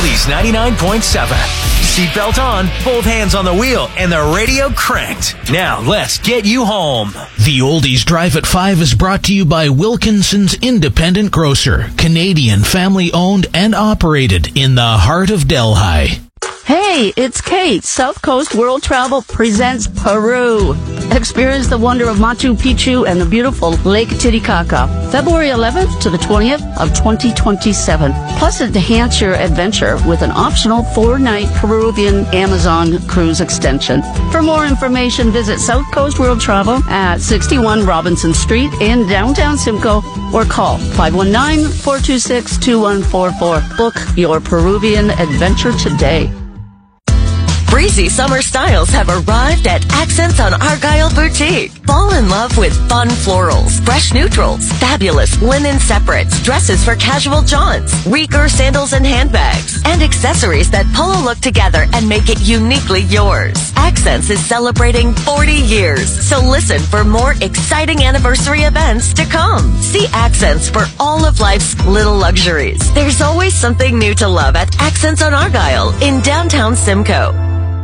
Oldies 99.7. Seatbelt on, both hands on the wheel, and the radio cranked. Now, let's get you home. The Oldies Drive at 5 is brought to you by Wilkinson's Independent Grocer, Canadian family-owned and operated in the heart of Delhi. Hey, it's Kate. South Coast World Travel presents Peru. Experience the wonder of Machu Picchu and the beautiful Lake Titicaca. February 11th to the 20th of 2027. Plus, enhance your adventure with an optional 4-night Peruvian Amazon cruise extension. For more information, visit South Coast World Travel at 61 Robinson Street in downtown Simcoe or call 519-426-2144. Book your Peruvian adventure today. Breezy summer styles have arrived at Accents on Argyle Boutique. Fall in love with fun florals, fresh neutrals, fabulous linen separates, dresses for casual jaunts, Rieger sandals and handbags, and accessories that pull a look together and make it uniquely yours. Accents is celebrating 40 years, so listen for more exciting anniversary events to come. See Accents for all of life's little luxuries. There's always something new to love at Accents on Argyle in downtown Simcoe.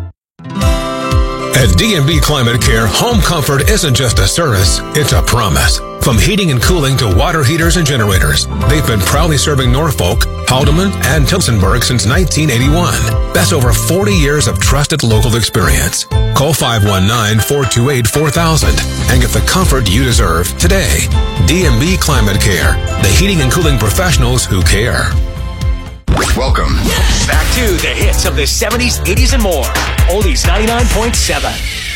At D&B Climate Care, home comfort isn't just a service, it's a promise. From heating and cooling to water heaters and generators, they've been proudly serving Norfolk, Haldeman, and Tillsonburg since 1981. That's over 40 years of trusted local experience. Call 519-428-4000 and get the comfort you deserve today. D&B Climate Care, the heating and cooling professionals who care. Welcome back to the hits of the 70s, 80s, and more. Oldies 99.7.